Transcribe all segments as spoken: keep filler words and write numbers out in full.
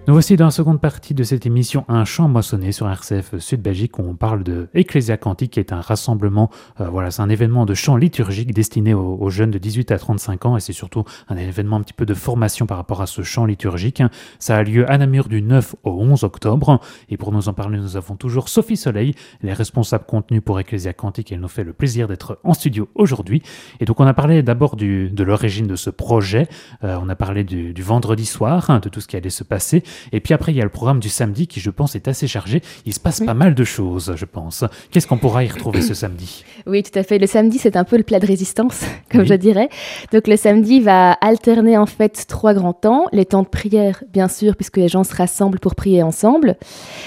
Nous voici dans la seconde partie de cette émission Un chant moissonné sur R C F Sud Belgique où on parle de Ecclesia Cantique qui est un rassemblement, euh, voilà, c'est un événement de chant liturgique destiné aux, aux jeunes de dix-huit à trente-cinq ans et c'est surtout un événement un petit peu de formation par rapport à ce chant liturgique. Ça a lieu à Namur du neuf au onze octobre et pour nous en parler nous avons toujours Sophie Soleil, elle est responsable contenu pour Ecclesia Cantique et elle nous fait le plaisir d'être en studio aujourd'hui. Et donc on a parlé d'abord du, de l'origine de ce projet, euh, on a parlé du, du vendredi soir, hein, de tout ce qui allait se passer. Et puis après, il y a le programme du samedi qui, je pense, est assez chargé. Il se passe oui. pas mal de choses, je pense. Qu'est-ce qu'on pourra y retrouver ce samedi ? Oui, tout à fait. Le samedi, c'est un peu le plat de résistance, comme oui. je dirais. Donc le samedi va alterner en fait trois grands temps. Les temps de prière, bien sûr, puisque les gens se rassemblent pour prier ensemble.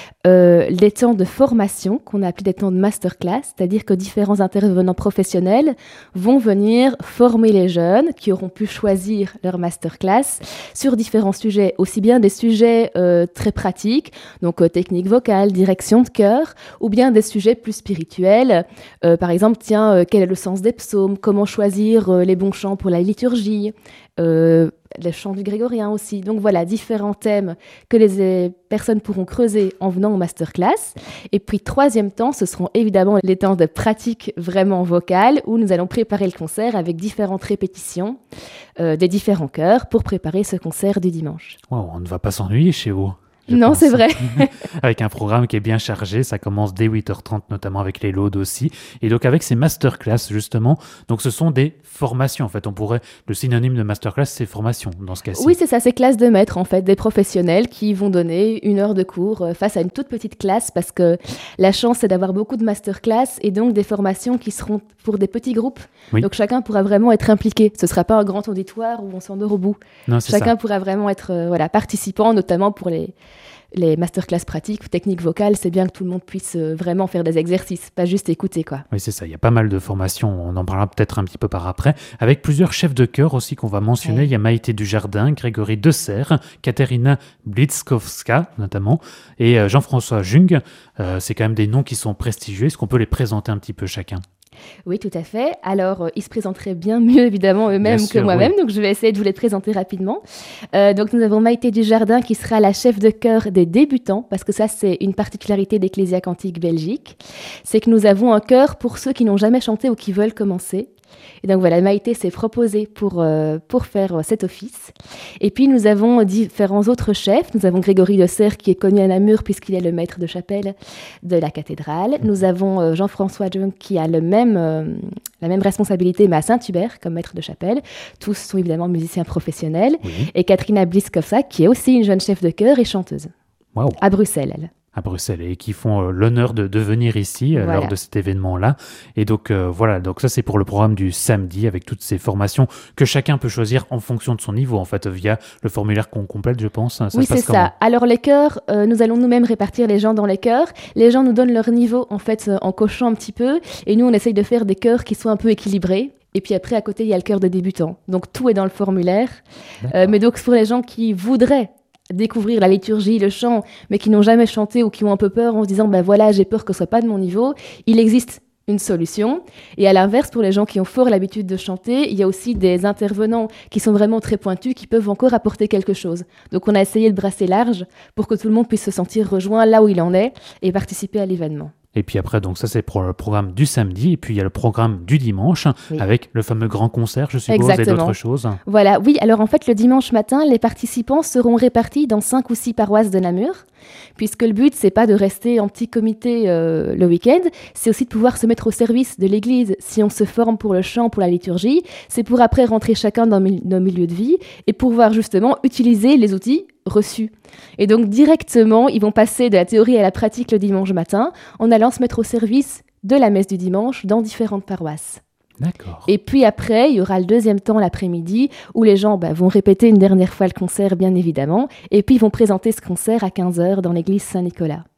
Euh, les temps de formation, qu'on a appelé des temps de masterclass, c'est-à-dire que différents intervenants professionnels vont venir former les jeunes qui auront pu choisir leur masterclass sur différents sujets, aussi bien des sujets euh, très pratiques, donc euh, technique vocale, direction de chœur, ou bien des sujets plus spirituels, euh, par exemple, tiens, euh, quel est le sens des psaumes, comment choisir euh, les bons chants pour la liturgie, euh, les chants du grégorien aussi. Donc voilà, différents thèmes que les personnes pourront creuser en venant au masterclass. Et puis, troisième temps, ce seront évidemment les temps de pratique vraiment vocale où nous allons préparer le concert avec différentes répétitions euh, des différents chœurs pour préparer ce concert du dimanche. Wow, on ne va pas s'ennuyer chez vous. Non, pense. C'est vrai. Avec un programme qui est bien chargé, ça commence dès huit heures trente, notamment avec les loads aussi. Et donc avec ces masterclass, justement, donc ce sont des formations. En fait, on pourrait, le synonyme de masterclass, c'est formation dans ce cas-ci. Oui, c'est ça, c'est classe de maître, en fait, des professionnels qui vont donner une heure de cours face à une toute petite classe parce que la chance, c'est d'avoir beaucoup de masterclass et donc des formations qui seront pour des petits groupes. Oui. Donc chacun pourra vraiment être impliqué. Ce ne sera pas un grand auditoire où on s'endort au bout. Non, c'est chacun ça. pourra vraiment être euh, voilà, participant, notamment pour les... les masterclass pratiques ou techniques vocales, c'est bien que tout le monde puisse euh, vraiment faire des exercices, pas juste écouter, quoi. Oui, c'est ça. Il y a pas mal de formations. On en parlera peut-être un petit peu par après. Avec plusieurs chefs de chœur aussi qu'on va mentionner. Ouais. Il y a Maïté Dujardin, Grégory Desserre, Katerina Blitzkowska notamment, et euh, Jean-François Jung. Euh, c'est quand même des noms qui sont prestigieux. Est-ce qu'on peut les présenter un petit peu chacun ? Oui, tout à fait. Alors, euh, ils se présenteraient bien mieux, évidemment, eux-mêmes bien que sûr, moi-même. Oui. Donc, je vais essayer de vous les présenter rapidement. Euh, donc, nous avons Maïté Dujardin qui sera la chef de chœur des débutants, parce que ça, c'est une particularité d'Ecclesia Cantique Belgique. C'est que nous avons un chœur pour ceux qui n'ont jamais chanté ou qui veulent commencer. Et donc voilà, Maïté s'est proposée pour, euh, pour faire euh, cet office. Et puis nous avons différents autres chefs. Nous avons Grégory Desserre qui est connu à Namur puisqu'il est le maître de chapelle de la cathédrale. Nous avons euh, Jean-François Jung qui a le même, euh, la même responsabilité mais à Saint-Hubert comme maître de chapelle. Tous sont évidemment musiciens professionnels. Oui. Et Katrina Bliskowska qui est aussi une jeune chef de chœur et chanteuse. Wow. À Bruxelles, elle. à Bruxelles et qui font euh, l'honneur de, de venir ici euh, voilà. lors de cet événement-là. Et donc euh, voilà, donc ça c'est pour le programme du samedi avec toutes ces formations que chacun peut choisir en fonction de son niveau en fait via le formulaire qu'on complète, je pense. Ça oui, se passe c'est comment ? ça. Alors les chœurs, euh, nous allons nous-mêmes répartir les gens dans les chœurs. Les gens nous donnent leur niveau en fait euh, en cochant un petit peu et nous on essaye de faire des chœurs qui soient un peu équilibrés. Et puis après, à côté, il y a le chœur de débutants. Donc tout est dans le formulaire. Euh, mais donc pour les gens qui voudraient découvrir la liturgie, le chant, mais qui n'ont jamais chanté ou qui ont un peu peur en se disant ben voilà, j'ai peur que ce soit pas de mon niveau, il existe une solution. Et à l'inverse, pour les gens qui ont fort l'habitude de chanter, il y a aussi des intervenants qui sont vraiment très pointus, qui peuvent encore apporter quelque chose. Donc on a essayé de brasser large pour que tout le monde puisse se sentir rejoint là où il en est et participer à l'événement. Et puis après, donc ça c'est pour le programme du samedi, et puis il y a le programme du dimanche, oui. avec le fameux grand concert, je suppose, Exactement. et d'autres choses. Voilà, oui, alors en fait le dimanche matin, les participants seront répartis dans cinq ou six paroisses de Namur, puisque le but c'est pas de rester en petit comité euh, le week-end, c'est aussi de pouvoir se mettre au service de l'église. Si on se forme pour le chant, pour la liturgie, c'est pour après rentrer chacun dans nos milieux de vie, et pouvoir justement utiliser les outils reçus. Et donc directement, ils vont passer de la théorie à la pratique le dimanche matin en allant se mettre au service de la messe du dimanche dans différentes paroisses. D'accord. Et puis après, il y aura le deuxième temps l'après-midi où les gens bah, vont répéter une dernière fois le concert, bien évidemment, et puis ils vont présenter ce concert à quinze heures dans l'église Saint-Nicolas.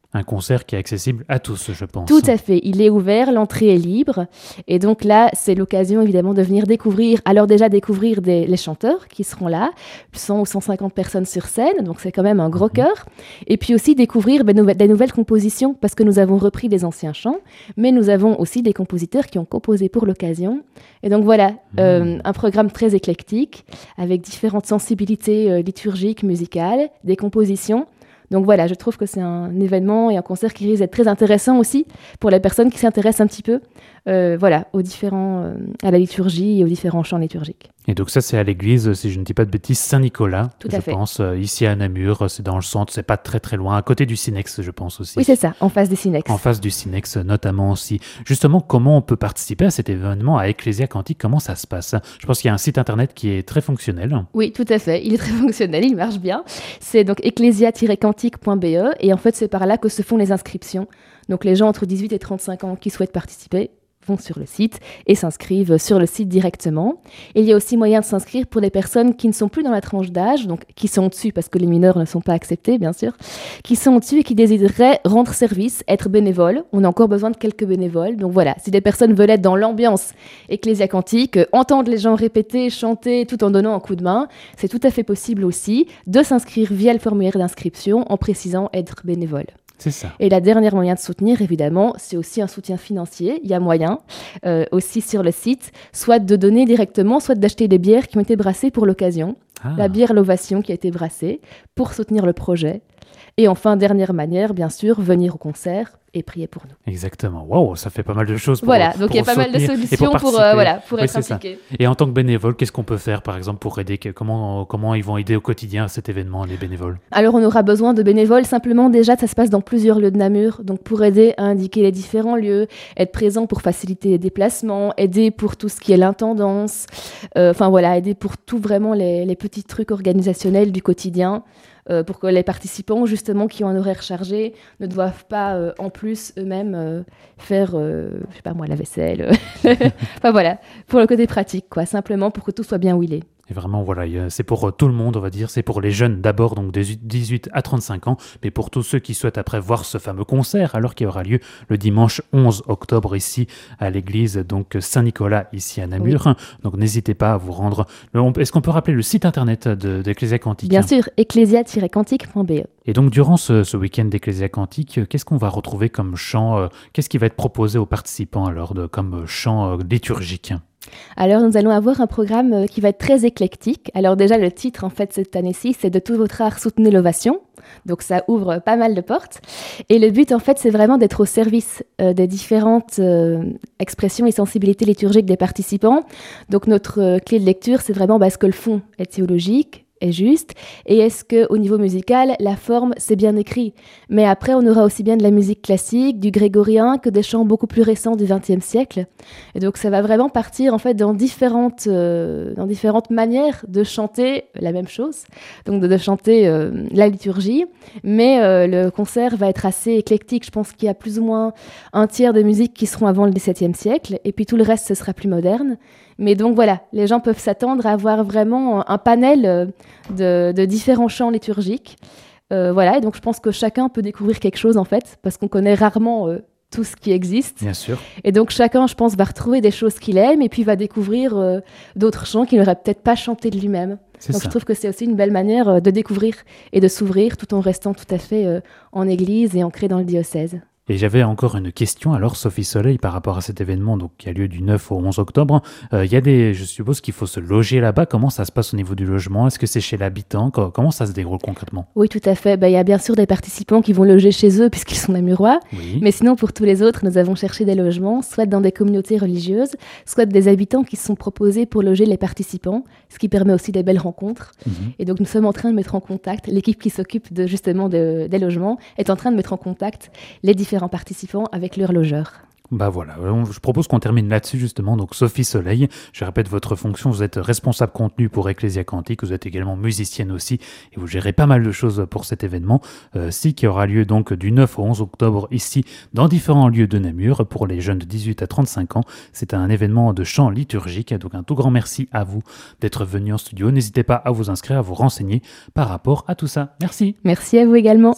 Un concert qui est accessible à tous, je pense. Tout à fait, il est ouvert, l'entrée est libre. Et donc là, c'est l'occasion évidemment de venir découvrir, alors déjà découvrir des, les chanteurs qui seront là, cent ou cent cinquante personnes sur scène, donc c'est quand même un gros mmh. cœur. Et puis aussi découvrir ben, nouvelles, des nouvelles compositions, parce que nous avons repris des anciens chants, mais nous avons aussi des compositeurs qui ont composé pour l'occasion. Et donc voilà, mmh. euh, un programme très éclectique, avec différentes sensibilités euh, liturgiques, musicales, des compositions. Donc voilà, je trouve que c'est un événement et un concert qui risque d'être très intéressant aussi pour les personnes qui s'intéressent un petit peu euh, voilà, aux différents, euh, à la liturgie et aux différents chants liturgiques. Et donc ça, c'est à l'église, si je ne dis pas de bêtises, Saint-Nicolas, Tout à je fait. pense, euh, ici à Namur, c'est dans le centre, c'est pas très très loin, à côté du Sinex, je pense aussi. Oui, c'est ça, en face du Sinex. En face du Sinex, notamment aussi. Justement, comment on peut participer à cet événement à Ecclesia Cantique? Comment ça se passe? Je pense qu'il y a un site internet qui est très fonctionnel. Oui, tout à fait, il est très fonctionnel, il marche bien. C'est donc ecclesia tiret cantique point b e et en fait, c'est par là que se font les inscriptions. Donc les gens entre dix-huit et trente-cinq ans qui souhaitent participer vont sur le site et s'inscrivent sur le site directement. Et il y a aussi moyen de s'inscrire pour les personnes qui ne sont plus dans la tranche d'âge, donc qui sont au-dessus parce que les mineurs ne sont pas acceptés, bien sûr, qui sont au-dessus et qui désireraient rendre service, être bénévoles. On a encore besoin de quelques bénévoles. Donc voilà, si des personnes veulent être dans l'ambiance Ecclesia Cantique, euh, entendre les gens répéter, chanter tout en donnant un coup de main, c'est tout à fait possible aussi de s'inscrire via le formulaire d'inscription en précisant être bénévole. C'est ça. Et la dernière moyen de soutenir, évidemment, c'est aussi un soutien financier. Il y a moyen, euh, aussi sur le site, soit de donner directement, soit d'acheter des bières qui ont été brassées pour l'occasion. Ah. La bière L'Ovation qui a été brassée pour soutenir le projet. Et enfin, dernière manière, bien sûr, venir au concert et prier pour nous. Exactement. Waouh, ça fait pas mal de choses pour Voilà, donc pour il y a pas mal de solutions pour, pour, euh, voilà, pour oui, être impliqué. Et en tant que bénévole, qu'est-ce qu'on peut faire, par exemple, pour aider? Comment, comment ils vont aider au quotidien à cet événement, les bénévoles? Alors, on aura besoin de bénévoles. Simplement, déjà, ça se passe dans plusieurs lieux de Namur. Donc, pour aider à indiquer les différents lieux, être présent pour faciliter les déplacements, aider pour tout ce qui est l'intendance. Euh, enfin, voilà, aider pour tout vraiment les, les petits trucs organisationnels du quotidien. Euh, pour que les participants, justement, qui ont un horaire chargé, ne doivent pas, euh, en plus, eux-mêmes, euh, faire, euh, je sais pas moi, la vaisselle. Enfin voilà, pour le côté pratique, quoi, simplement pour que tout soit bien où il est. Et vraiment, voilà, c'est pour tout le monde, on va dire. C'est pour les jeunes d'abord, donc de dix-huit à trente-cinq ans, mais pour tous ceux qui souhaitent après voir ce fameux concert, alors qu'il aura lieu le dimanche onze octobre ici à l'église donc Saint-Nicolas, ici à Namur. Oui. Donc n'hésitez pas à vous rendre. Est-ce qu'on peut rappeler le site internet d'Ecclesia Cantique? Bien sûr, ecclesia tiret cantique point b e. Et donc durant ce, ce week-end d'Ecclesia Cantique, qu'est-ce qu'on va retrouver comme chant, euh, qu'est-ce qui va être proposé aux participants alors de, comme chant euh, liturgique? Alors, nous allons avoir un programme qui va être très éclectique. Alors déjà, le titre, en fait, cette année-ci, c'est « De tout votre art, soutenez l'Ovation ». Donc, ça ouvre pas mal de portes. Et le but, en fait, c'est vraiment d'être au service euh, des différentes euh, expressions et sensibilités liturgiques des participants. Donc, notre euh, clé de lecture, c'est vraiment bah, est-ce que le fond est théologique, est juste, et est-ce qu'au niveau musical, la forme, c'est bien écrit. Mais après, on aura aussi bien de la musique classique, du grégorien, que des chants beaucoup plus récents du vingtième siècle. Et donc, ça va vraiment partir, en fait, dans différentes, euh, dans différentes manières de chanter la même chose, donc de, de chanter euh, la liturgie, mais euh, le concert va être assez éclectique. Je pense qu'il y a plus ou moins un tiers de musiques qui seront avant le dix-septième siècle, et puis tout le reste, ce sera plus moderne. Mais donc voilà, les gens peuvent s'attendre à avoir vraiment un panel de, de différents chants liturgiques. Euh, voilà, et donc je pense que chacun peut découvrir quelque chose en fait, parce qu'on connaît rarement euh, tout ce qui existe. Bien sûr. Et donc chacun, je pense, va retrouver des choses qu'il aime et puis va découvrir euh, d'autres chants qu'il n'aurait peut-être pas chanté de lui-même. C'est donc ça. Je trouve que c'est aussi une belle manière de découvrir et de s'ouvrir tout en restant tout à fait euh, en église et ancré dans le diocèse. Et j'avais encore une question, alors Sophie Soleil, par rapport à cet événement donc, qui a lieu du neuf au onze octobre. Euh, il y a des, je suppose qu'il faut se loger là-bas. Comment ça se passe au niveau du logement? Est-ce que c'est chez l'habitant? Comment ça se déroule concrètement? Oui, tout à fait. Ben, il y a bien sûr des participants qui vont loger chez eux puisqu'ils sont namurois. Oui. Mais sinon, pour tous les autres, nous avons cherché des logements, soit dans des communautés religieuses, soit des habitants qui se sont proposés pour loger les participants, ce qui permet aussi des belles rencontres. Mm-hmm. Et donc, nous sommes en train de mettre en contact, l'équipe qui s'occupe de, justement de, des logements est en train de mettre en contact les différents participants avec leurs logeurs. Bah voilà, je propose qu'on termine là-dessus justement. Donc Sophie Soleil, je répète votre fonction, vous êtes responsable contenu pour Ecclesia Cantique, vous êtes également musicienne aussi et vous gérez pas mal de choses pour cet événement, euh, ci qui aura lieu donc du neuf au onze octobre ici dans différents lieux de Namur pour les jeunes de dix-huit à trente-cinq ans. C'est un événement de chant liturgique, donc un tout grand merci à vous d'être venu en studio. N'hésitez pas à vous inscrire, à vous renseigner par rapport à tout ça. Merci. Merci à vous également.